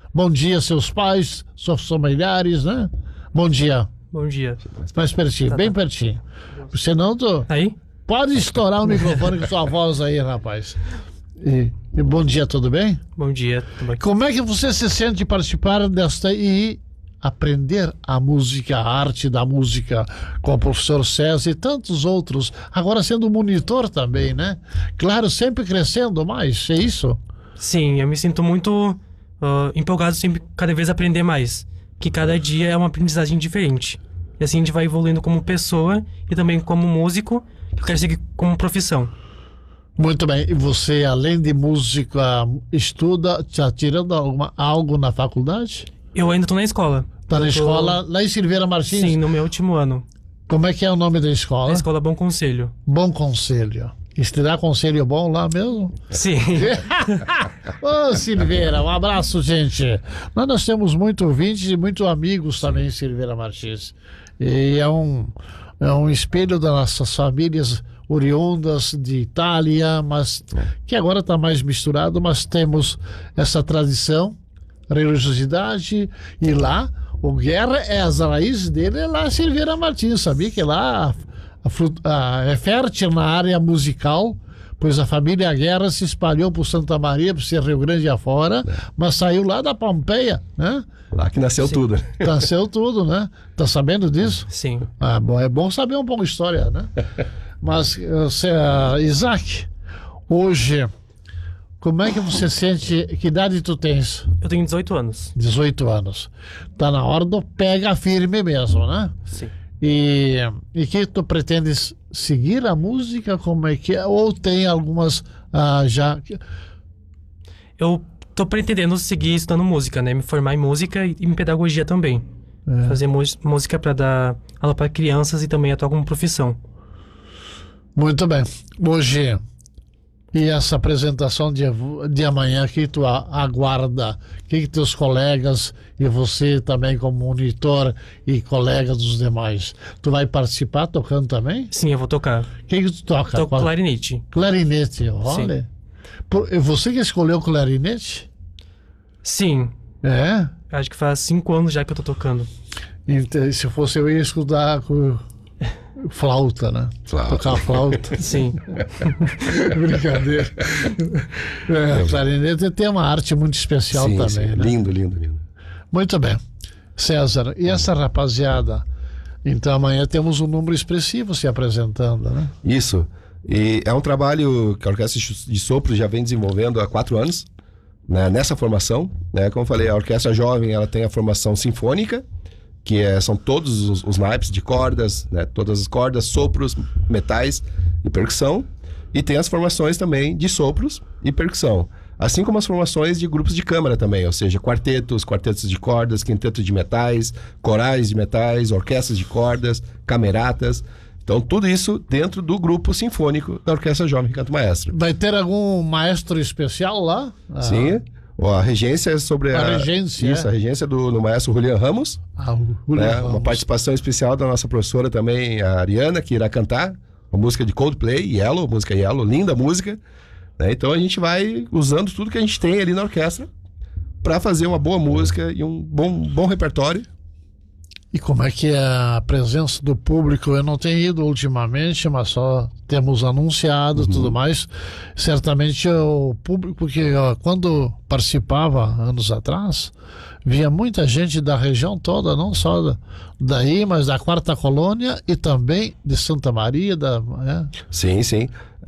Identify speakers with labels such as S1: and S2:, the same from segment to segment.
S1: Bom dia, seus pais, seus familiares, né? Bom dia.
S2: Bom dia.
S1: Mais pertinho, bem pertinho. Senão tu...
S2: Aí?
S1: Pode estourar o microfone com sua voz aí, rapaz. E bom dia, tudo bem?
S2: Bom dia. Tudo bem?
S1: Como é que você se sente de participar desta e aprender a música, a arte da música com o professor César e tantos outros, agora sendo monitor também, né? Claro, sempre crescendo mais, é isso?
S2: Sim, eu me sinto muito empolgado sempre cada vez aprender mais. Que cada dia é uma aprendizagem diferente. E assim a gente vai evoluindo como pessoa e também como músico, que eu quero seguir como profissão.
S1: Muito bem. E você, além de música, estuda, está tirando algo na faculdade?
S2: Eu ainda tô na escola.
S1: Está na escola, lá em Silveira Martins?
S2: Sim, no meu último ano.
S1: Como é que é o nome da escola?
S2: Na escola Bom Conselho.
S1: Bom Conselho. E se dá conselho bom lá mesmo?
S2: Sim.
S1: Ô, Silveira, um abraço, gente. Nós temos muito ouvintes e muito amigos também em Silveira Martins. E é um espelho das nossas famílias oriundas de Itália, mas que agora está mais misturado, mas temos essa tradição, religiosidade, e lá o Guerra as raízes dele é lá em Silveira Martins, sabia que lá é fértil na área musical, pois a família Guerra se espalhou por Santa Maria, por ser Rio Grande afora, mas saiu lá da Pompeia, né?
S3: Lá que nasceu tudo.
S1: Nasceu tudo, né? Tá sabendo disso?
S2: Sim.
S1: Ah, bom, é bom saber um pouco de história, né? Mas, Isaac, hoje, como é que você sente, que idade tu tens?
S2: Eu tenho 18 anos.
S1: 18 anos. Tá na hora do pega firme mesmo, né?
S2: Sim.
S1: E que tu pretendes seguir a música, como é que é? Ou tem algumas já...
S2: Eu tô pretendendo seguir estudando música, né? Me formar em música e em pedagogia também. Fazer música para dar aula para crianças e também atuar como profissão.
S1: Muito bem. Hoje, e essa apresentação de amanhã, que tu aguarda? Que teus colegas e você também como monitor e colega dos demais, tu vai participar tocando também?
S2: Sim, eu vou tocar.
S1: O que tu toca?
S2: Toco clarinete.
S1: Clarinete, olha. Você que escolheu o clarinete?
S2: Sim.
S1: É?
S2: Acho que faz 5 anos já que eu tô tocando.
S1: Então, se fosse eu ia estudar com flauta, né? Tocar flauta.
S2: Sim.
S1: Brincadeira. Clarinete tem uma arte muito especial também,
S3: sim.
S1: né?
S3: Lindo, lindo, lindo.
S1: Muito bem. César, e essa rapaziada? Então amanhã temos um número expressivo se apresentando, né?
S3: Isso. E é um trabalho que a Orquestra de Sopro já vem desenvolvendo há 4 anos, né, nessa formação, né? Como eu falei, a Orquestra Jovem ela tem a formação sinfônica, que são todos os naipes de cordas, né? Todas as cordas, sopros, metais e percussão. E tem as formações também de sopros e percussão. Assim como as formações de grupos de câmara também, ou seja, quartetos de cordas, quintetos de metais, corais de metais, orquestras de cordas, cameratas. Então, tudo isso dentro do grupo sinfônico da Orquestra Jovem Canto Maestro.
S1: Vai ter algum maestro especial lá?
S3: Sim. A regência é sobre
S1: a regência.
S3: Isso, a regência do maestro Julian Ramos.
S1: Ramos.
S3: Uma participação especial da nossa professora também, a Ariana, que irá cantar a música de Coldplay, Yellow, música Yellow, linda música. Né? Então a gente vai usando tudo que a gente tem ali na orquestra para fazer uma boa música e um bom repertório.
S1: E como é que é a presença do público? Eu não tenho ido ultimamente, mas só temos anunciado tudo mais. Certamente o público que quando participava anos atrás, via muita gente da região toda, não só daí, mas da Quarta Colônia e também de Santa Maria.
S3: Sim, sim.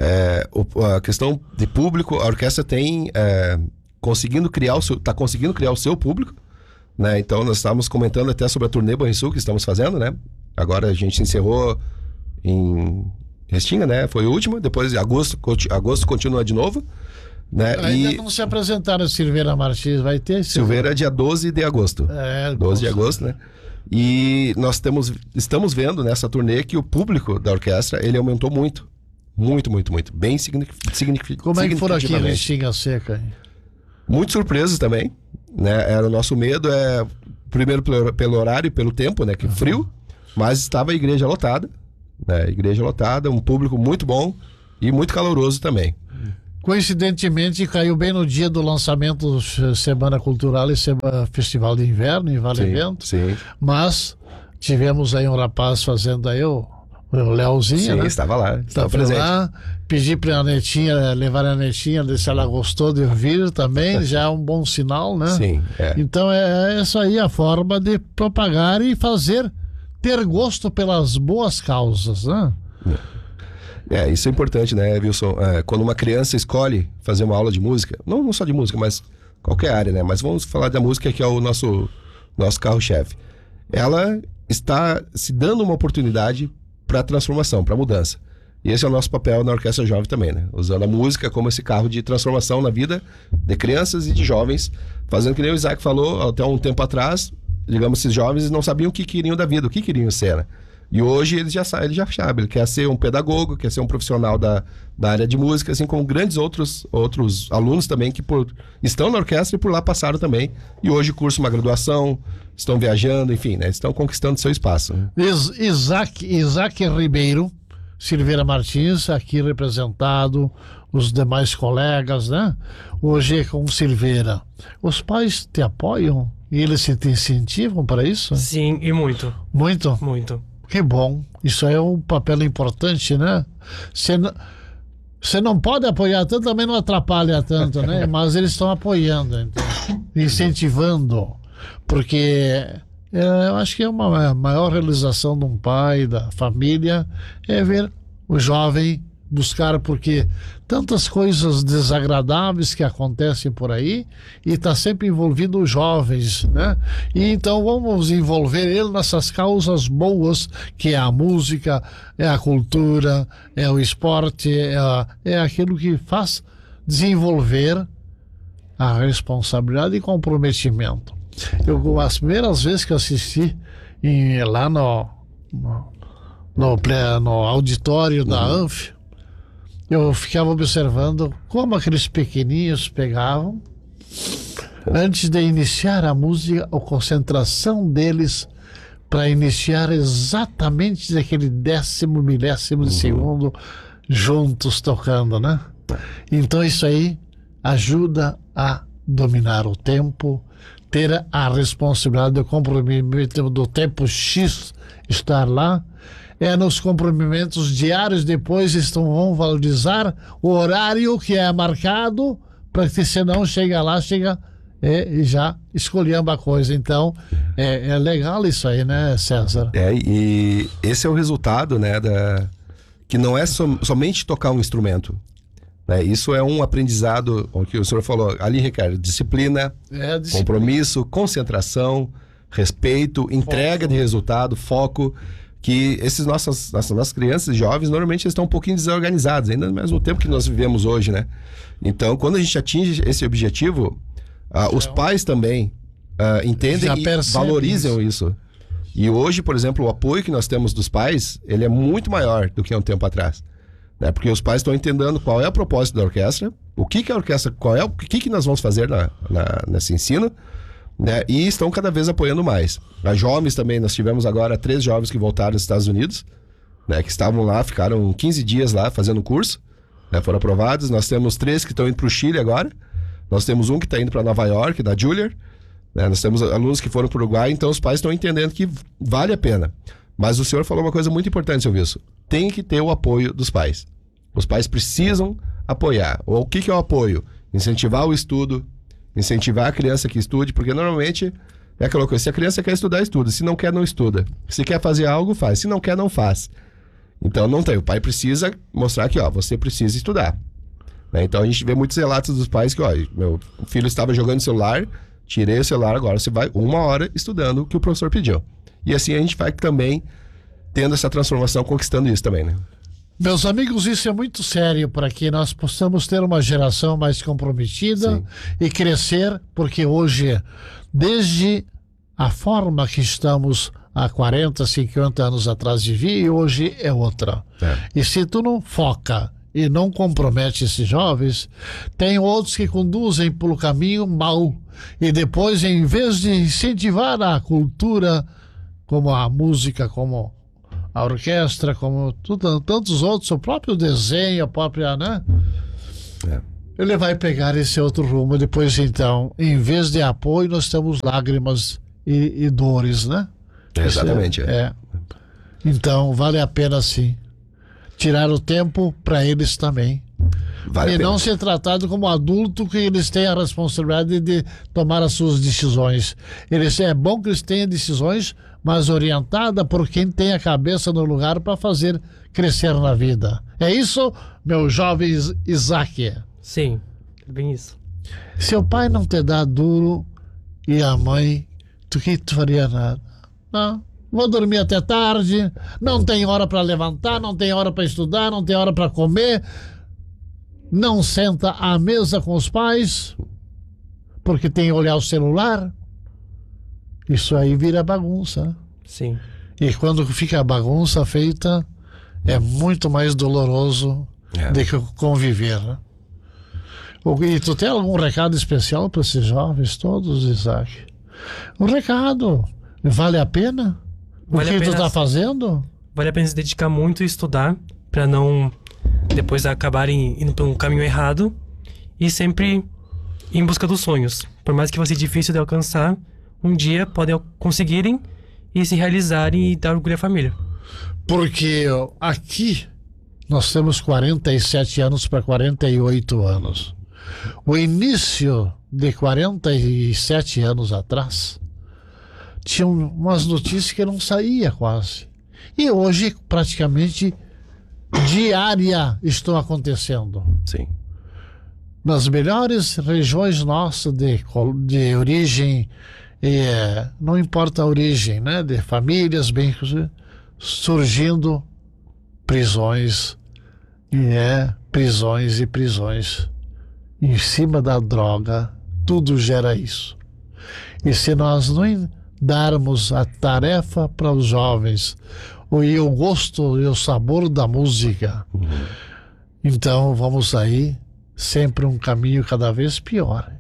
S3: A questão de público, a orquestra tem conseguindo criar o seu público. Né? Então nós estávamos comentando até sobre a turnê Banrisul que estamos fazendo, né? Agora a gente encerrou em Restinga, né? Foi a última, depois de agosto continua de novo, né?
S1: Ainda não se apresentaram Silveira Martins, vai ter?
S3: Silveira dia 12 de agosto. 12 de agosto, né? E nós estamos vendo nessa turnê que o público da orquestra, ele aumentou muito. Muito, muito, muito. Bem significativamente.
S1: Como é que foram aqui em Restinga Seca? Hein?
S3: Muitas surpresas também, né? Era o nosso medo, primeiro pelo horário e pelo tempo, né? Que frio, mas estava a igreja lotada, né? Igreja lotada, um público muito bom e muito caloroso também.
S1: Coincidentemente, caiu bem no dia do lançamento do Semana Cultural e Festival de Inverno em Vale Vento.
S3: Sim.
S1: Mas tivemos aí um rapaz fazendo aí o Leozinho,
S3: Sim,
S1: né?
S3: estava lá, estava
S1: Estava
S3: presente.
S1: lá, pedi para a Netinha levar a Netinha, ver se ela gostou de ouvir também, já é um bom sinal, né?
S3: Sim,
S1: Então é essa aí a forma de propagar e fazer, ter gosto pelas boas causas, né?
S3: Isso é importante, né, Wilson? Quando uma criança escolhe fazer uma aula de música, não só de música, mas qualquer área, né? Mas vamos falar da música, que é o nosso carro-chefe. Ela está se dando uma oportunidade para transformação, para mudança. E esse é o nosso papel na Orquestra Jovem também, né? Usando a música como esse carro de transformação na vida de crianças e de jovens, fazendo que nem o Isaac falou até um tempo atrás, digamos, esses jovens não sabiam o que queriam da vida, o que queriam ser, né? E hoje ele já sabe, ele quer ser um pedagogo, quer ser um profissional da área de música, assim como grandes outros alunos também que estão na orquestra e por lá passaram também. E hoje cursam uma graduação, estão viajando, enfim, né? Estão conquistando seu espaço. Né?
S1: Isaac Ribeiro, Silveira Martins, aqui representado, os demais colegas, né? Hoje com Silveira. Os pais te apoiam e eles te incentivam para isso?
S2: Sim, e muito.
S1: Muito?
S2: Muito.
S1: Que bom. Isso é um papel importante, né? Você não pode apoiar tanto, também não atrapalha tanto, né? Mas eles estão apoiando, então, incentivando. Porque eu acho que é uma maior realização de um pai, da família, é ver o jovem buscar, porque tantas coisas desagradáveis que acontecem por aí e está sempre envolvido os jovens, né? E então vamos envolver ele nessas causas boas, que é a música, é a cultura, é o esporte, é aquilo que faz desenvolver a responsabilidade e comprometimento. As primeiras vezes que eu assisti lá no auditório da ANF, eu ficava observando como aqueles pequeninhos pegavam, antes de iniciar a música, a concentração deles para iniciar exatamente naquele décimo, milésimo de segundo, juntos tocando, né? Então isso aí ajuda a dominar o tempo, ter a responsabilidade do comprometimento do tempo X estar lá. Nos compromissos diários, depois vão valorizar o horário que é marcado, para que senão chega e já escolhemos a coisa. Então, é legal isso aí, né, César?
S3: E esse é o resultado, né, que não é somente tocar um instrumento. Né? Isso é um aprendizado, o que o senhor falou ali, Ricardo, disciplina, compromisso, concentração, respeito, entrega de resultado, foco. Que essas nossas crianças e jovens, normalmente eles estão um pouquinho desorganizados, ainda no mesmo tempo que nós vivemos hoje, né? Então, quando a gente atinge esse objetivo, os pais também entendem e valorizam isso. E hoje, por exemplo, o apoio que nós temos dos pais, ele é muito maior do que há um tempo atrás. Né? Porque os pais estão entendendo qual é o propósito da orquestra, o que a orquestra, o que nós vamos fazer nesse ensino, né? E estão cada vez apoiando mais. As jovens também, nós tivemos agora 3 jovens que voltaram dos Estados Unidos, né? Que estavam lá, ficaram 15 dias lá fazendo curso, né? Foram aprovados. Nós temos 3 que estão indo para o Chile agora. Nós temos um que está indo para Nova York, da Juilliard, né? Nós temos alunos que foram para o Uruguai, então os pais estão entendendo que vale a pena. Mas o senhor falou uma coisa muito importante, seu Wilson. Tem que ter o apoio dos pais. Os pais precisam apoiar. O que é o apoio? Incentivar o estudo, incentivar a criança que estude, porque normalmente é aquela coisa, se a criança quer estudar, estuda, se não quer, não estuda, se quer fazer algo, faz, se não quer, não faz. Então não tem, o pai precisa mostrar que, você precisa estudar, né? Então a gente vê muitos relatos dos pais que, meu filho estava jogando celular, tirei o celular, agora você vai 1 hora estudando o que o professor pediu. E assim a gente vai também tendo essa transformação, conquistando isso também, né?
S1: Meus amigos, isso é muito sério para que nós possamos ter uma geração mais comprometida. Sim. E crescer, porque hoje, desde a forma que estamos há 40, 50 anos atrás de vir, hoje é outra. E se tu não foca e não compromete esses jovens, tem outros que conduzem pelo caminho mau. E depois, em vez de incentivar a cultura, como a música, como a orquestra, como tantos outros, o próprio desenho, a própria, né? ele vai pegar esse outro rumo. Depois, então, em vez de apoio, nós temos lágrimas e dores, né?
S3: Exatamente.
S1: É. Então, vale a pena, sim, tirar o tempo para eles também.
S3: Vale a
S1: E
S3: pena.
S1: não ser tratado como adulto, que eles têm a responsabilidade de tomar as suas decisões. É bom que eles tenham decisões, mas orientada por quem tem a cabeça no lugar para fazer crescer na vida. É isso, meu jovem Isaac?
S2: Sim, é bem isso.
S1: Seu pai não te dá duro e a mãe, tu faria nada? Não. Vou dormir até tarde, não tem hora para levantar, não tem hora para estudar, não tem hora para comer, não senta à mesa com os pais, porque tem que olhar o celular. Isso aí vira bagunça.
S2: Sim.
S1: E quando fica a bagunça feita, é muito mais doloroso do que conviver, né? E tu tem algum recado especial para esses jovens todos, Isaac? Um recado. Vale a pena?
S2: Vale
S1: O
S2: a
S1: que tu
S2: pena.
S1: tá fazendo?
S2: Vale a pena se dedicar muito e estudar para não depois acabarem indo por um caminho errado e sempre ir em busca dos sonhos. Por mais que fosse difícil de alcançar, um dia podem conseguirem e se realizarem e dar orgulho à família.
S1: Porque aqui nós temos 47 anos para 48 anos. O início de 47 anos atrás tinha umas notícias que não saía quase. E hoje praticamente diária estão acontecendo.
S3: Sim.
S1: Nas melhores regiões nossas de origem, não importa a origem, né, de famílias bem surgindo prisões, prisões e prisões em cima da droga, tudo gera isso. E se nós não darmos a tarefa para os jovens, e o gosto e o sabor da música, então vamos aí sempre um caminho cada vez pior.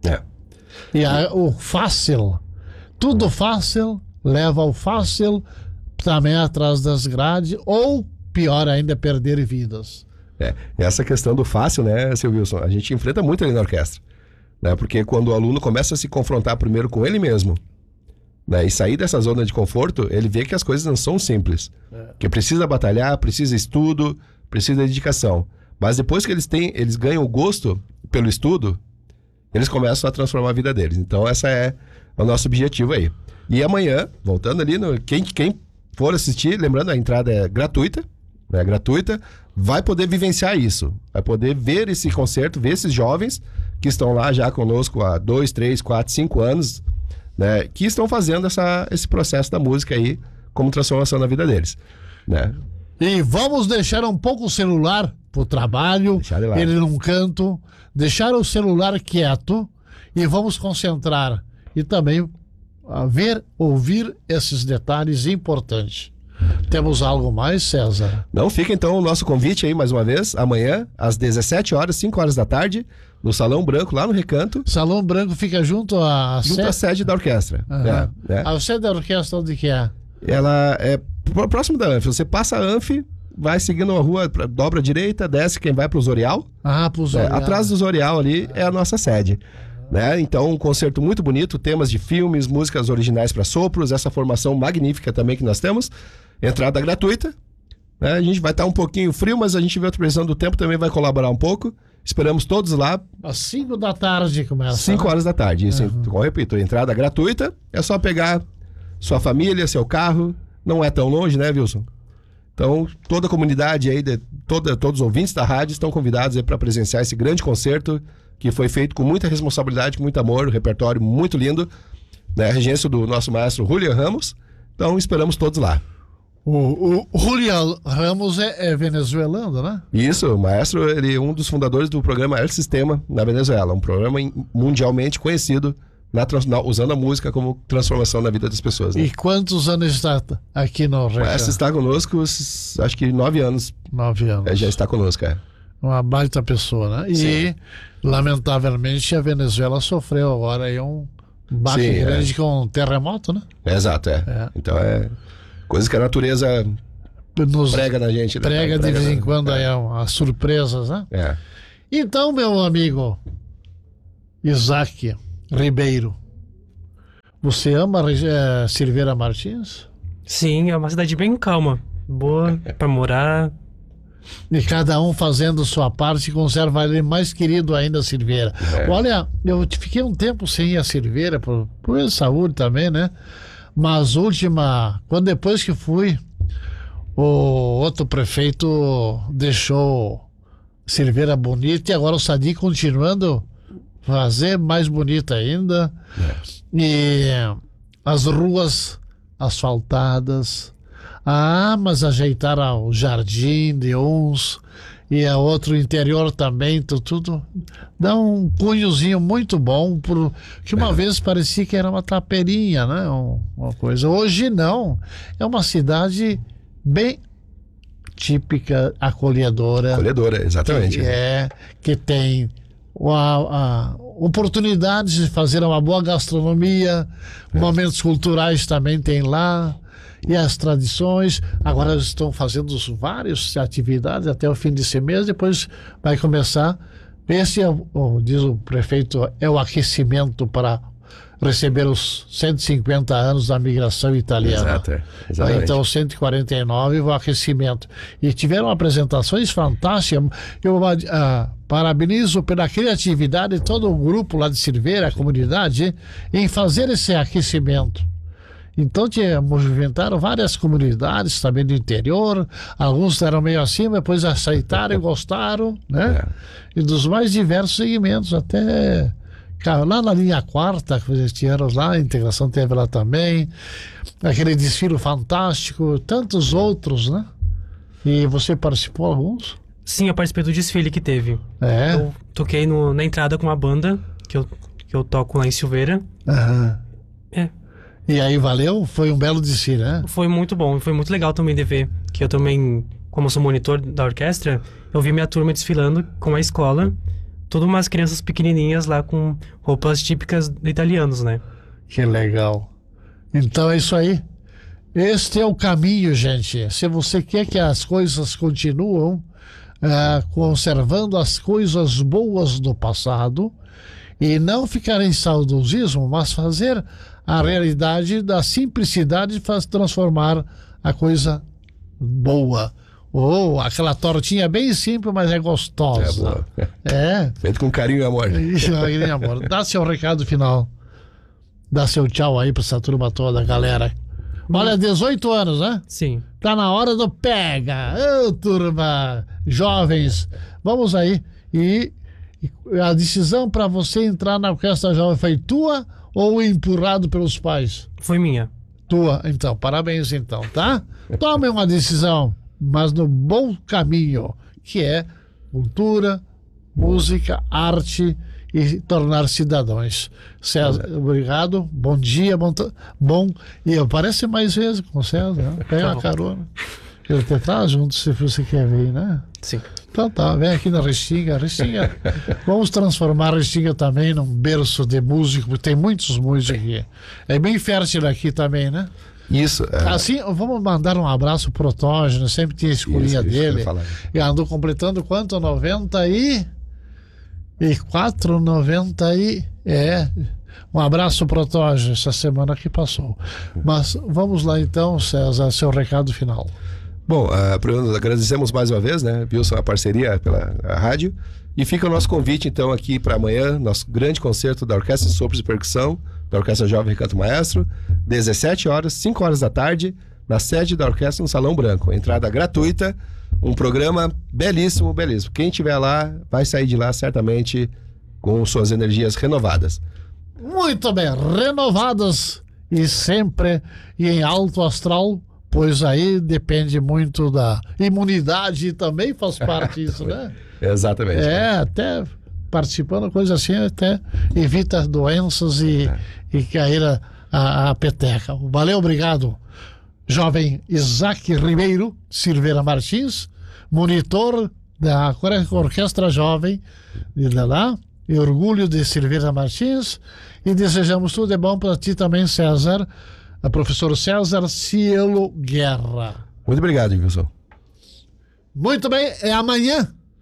S1: E o fácil, tudo fácil, leva ao fácil também atrás das grades, ou pior ainda, perder vidas.
S3: Essa questão do fácil, né, seu Wilson, a gente enfrenta muito ali na orquestra, né, porque quando o aluno começa a se confrontar primeiro com ele mesmo, né, e sair dessa zona de conforto, ele vê que as coisas não são simples, que precisa batalhar, precisa estudo, precisa dedicação, mas depois que eles ganham o gosto pelo estudo, eles começam a transformar a vida deles. Então essa é o nosso objetivo aí. E amanhã, voltando ali, quem for assistir, lembrando, a entrada é gratuita, né, vai poder vivenciar isso, vai poder ver esse concerto, ver esses jovens que estão lá já conosco há 2, 3, 4, 5 anos, né, que estão fazendo esse processo da música aí como transformação na vida deles, né?
S1: E vamos deixar um pouco o celular pro trabalho, ele num canto, deixar o celular quieto e vamos concentrar e também ouvir esses detalhes importantes. Temos algo mais, César?
S3: Não, fica então o nosso convite aí mais uma vez, amanhã às 17 horas, 5 horas da tarde, no Salão Branco, lá no Recanto.
S1: Salão Branco fica junto à
S3: sede da orquestra.
S1: A sede da orquestra onde que é?
S3: Ela é próximo da Anf. Você passa a Anf, vai seguindo a rua, dobra à direita, desce quem vai para o Zorial.
S1: Pro Zorial.
S3: Atrás do Zorial ali é a nossa sede. Né? Então, um concerto muito bonito, temas de filmes, músicas originais para sopros, essa formação magnífica também que nós temos. Entrada gratuita. Né? A gente vai estar um pouquinho frio, mas a gente vê a previsão do tempo também vai colaborar um pouco. Esperamos todos lá.
S1: Às 5 da tarde começa.
S3: 5 horas da tarde. Isso, eu repito, entrada gratuita. É só pegar sua família, seu carro. Não é tão longe, né, Wilson? Então, toda a comunidade aí, todos os ouvintes da rádio estão convidados para presenciar esse grande concerto que foi feito com muita responsabilidade, com muito amor, um repertório muito lindo, né? A regência do nosso maestro Julian Ramos. Então, esperamos todos lá.
S1: O Julian Ramos é venezuelano, né?
S3: Isso, o maestro, ele é um dos fundadores do programa El Sistema na Venezuela, um programa mundialmente conhecido usando a música como transformação na vida das pessoas. Né?
S1: E quantos anos está aqui no Recanto?
S3: O maestro está conosco, acho que 9 anos.
S1: 9 anos.
S3: Já está conosco,
S1: Uma baita pessoa, né?
S3: Sim.
S1: E, lamentavelmente, a Venezuela sofreu agora aí um baque grande com um terremoto, né?
S3: Exato, Então coisa que a natureza prega na gente. Né?
S1: Prega de vez em quando aí as surpresas, né? Então, meu amigo Isaac Ribeiro, você ama Silveira Martins?
S2: Sim, é uma cidade bem calma. Boa pra morar.
S1: E cada um fazendo sua parte conserva ele mais querido ainda, Silveira. Olha, eu fiquei um tempo sem ir a Silveira, por saúde também, né? Mas quando depois que fui, o outro prefeito deixou Silveira bonita e agora o Sadi continuando fazer mais bonita ainda. E as ruas asfaltadas. Mas ajeitaram o jardim de uns e a outro interior também, tudo dá um cunhozinho muito bom, que uma vez parecia que era uma taperinha, né? Uma coisa. Hoje não, é uma cidade bem típica, acolhedora.
S3: Acolhedora, exatamente.
S1: Que tem a oportunidade de fazer uma boa gastronomia, momentos culturais também tem lá. E as tradições, agora eles estão fazendo várias atividades até o fim desse mês, depois vai começar. Esse, diz o prefeito, é o aquecimento para receber os 150 anos da migração italiana.
S3: Exatamente.
S1: Então, 149, o aquecimento. E tiveram apresentações fantásticas. Eu parabenizo pela criatividade de todo o grupo lá de Silveira, a comunidade, em fazer esse aquecimento. Então movimentaram várias comunidades também do interior, alguns eram meio assim, mas depois aceitaram e gostaram, né? E dos mais diversos segmentos, até lá na linha quarta, que eles tinham lá, a integração teve lá também, aquele desfile fantástico, tantos outros, né? E você participou de alguns?
S2: Sim, eu participei do desfile que teve. Eu toquei na entrada com uma banda, que eu toco lá em Silveira.
S1: E aí valeu? Foi um belo desfile, né?
S2: Foi muito bom, foi muito legal também de ver, que eu também, como sou monitor da orquestra, eu vi minha turma desfilando com a escola, todas umas crianças pequenininhas lá com roupas típicas de italianos, né?
S1: Que legal. Então é isso aí. Este é o caminho, gente. Se você quer que as coisas continuem conservando as coisas boas do passado e não ficar em saudosismo, mas fazer a realidade da simplicidade faz transformar a coisa boa. Ou aquela tortinha bem simples, mas é gostosa.
S3: Feito com carinho e amor.
S1: Isso, carinho e amor. Dá seu recado final. Dá seu tchau aí pra essa turma toda, galera. Olha, 18 anos, né?
S2: Sim.
S1: Tá na hora do pega. Ô, turma, jovens, vamos aí. E a decisão para você entrar na Orquestra Jovem foi tua ou empurrado pelos pais?
S2: Foi minha.
S1: Tua, então, parabéns então, tá? Tome uma decisão, mas no bom caminho, que é cultura, música, arte e tornar cidadãos. César, obrigado, bom dia, bom. E aparece mais vezes com o César, né? Pega uma carona. Ele te traz junto se você quer vir, né?
S2: Sim.
S1: Então tá, vem aqui na Restinga. Vamos transformar a Restinga também num berço de músico, porque tem muitos músicos aqui. É bem fértil aqui também, né?
S3: Isso.
S1: Assim, vamos mandar um abraço pro Protógeno, sempre tinha a escolinha dele. E andou completando quanto? 94, 90 e... Um abraço, Protógeno, essa semana que passou. Mas vamos lá então, César, seu recado final.
S3: Bom, agradecemos mais uma vez, né, Wilson, a parceria pela rádio. E fica o nosso convite, então, aqui para amanhã, nosso grande concerto da Orquestra de Sopros e Percussão, da Orquestra Jovem Canto Maestro, 17 horas, 5 horas da tarde, na sede da orquestra no Salão Branco. Entrada gratuita, um programa belíssimo, belíssimo. Quem estiver lá, vai sair de lá certamente com suas energias renovadas.
S1: Muito bem, renovadas e sempre em alto astral, pois aí depende muito da imunidade, também faz parte disso, né?
S3: Exatamente.
S1: Até participando, coisa assim, até evita doenças e cair a peteca. Valeu, obrigado. Jovem Isaac Ribeiro Silveira Martins, monitor da Orquestra Jovem de lá, e orgulho de Silveira Martins, e desejamos tudo de bom para ti também, César, a professor César Cielo Guerra.
S3: Muito obrigado, Wilson.
S1: Muito bem, é amanhã,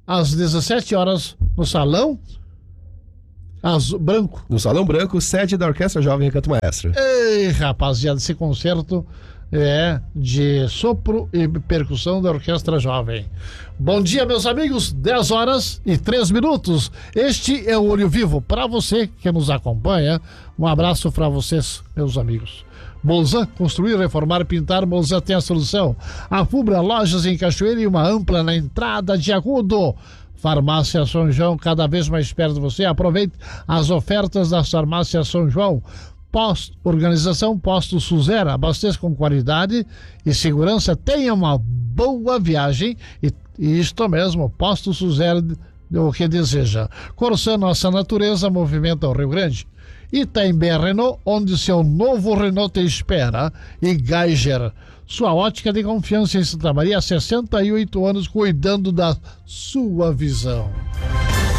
S1: às 17 horas no Salão Branco.
S3: No Salão Branco, sede da Orquestra Jovem Recanto Maestro.
S1: Ei, rapaziada, esse concerto é de sopro e percussão da Orquestra Jovem. Bom dia, meus amigos, 10 horas e 3 minutos. Este é o Olho Vivo. Para você que nos acompanha, um abraço para vocês, meus amigos. Bolzan, construir, reformar, pintar, Bolzan tem a solução. A Fubra, lojas em Cachoeira e uma ampla na entrada de Agudo. Farmácia São João, cada vez mais perto de você. Aproveite as ofertas da Farmácia São João. Organização Posto Suzera, abasteça com qualidade e segurança. Tenha uma boa viagem e isto mesmo, Posto Suzera, o que deseja. Corsã, nossa natureza, movimenta o Rio Grande. Itaimbé Renault, onde seu novo Renault te espera. E Geiger, sua ótica de confiança em Santa Maria há 68 anos, cuidando da sua visão.